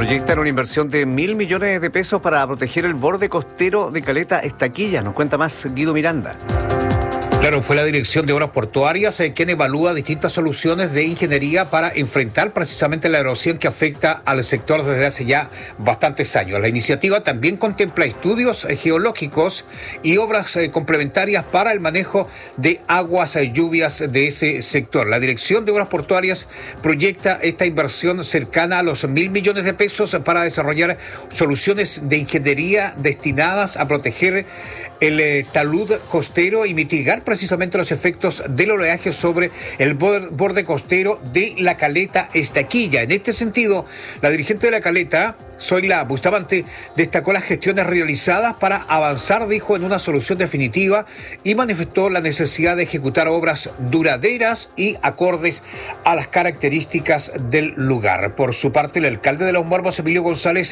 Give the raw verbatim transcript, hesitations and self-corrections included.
Proyectan una inversión de mil millones de pesos para proteger el borde costero de Caleta Estaquilla. Nos cuenta más Guido Miranda. Claro, fue la Dirección de Obras Portuarias eh, quien evalúa distintas soluciones de ingeniería para enfrentar precisamente la erosión que afecta al sector desde hace ya bastantes años. La iniciativa también contempla estudios eh, geológicos y obras eh, complementarias para el manejo de aguas y lluvias de ese sector. La Dirección de Obras Portuarias proyecta esta inversión cercana a los mil millones de pesos para desarrollar soluciones de ingeniería destinadas a proteger el eh, talud costero y mitigar precisamente los efectos del oleaje sobre el borde costero de la Caleta Estaquilla. En este sentido, la dirigente de la Caleta, Zoila Bustamante, destacó las gestiones realizadas para avanzar, dijo, en una solución definitiva y manifestó la necesidad de ejecutar obras duraderas y acordes a las características del lugar. Por su parte, el alcalde de Los Muermos, Emilio González,